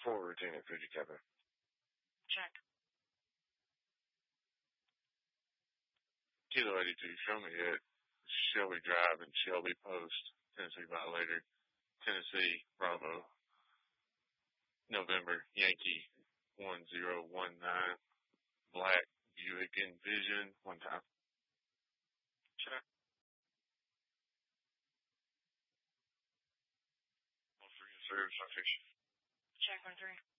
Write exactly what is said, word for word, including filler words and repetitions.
four routine at Fuji Kappa. Check. Kilo eighty-two, show me at Shelby Drive and Shelby Post, Tennessee Violator, Tennessee, Bravo, November, Yankee, one zero one nine, Black, Buick Envision, one time. Check. One three, service, fiction. Check one three.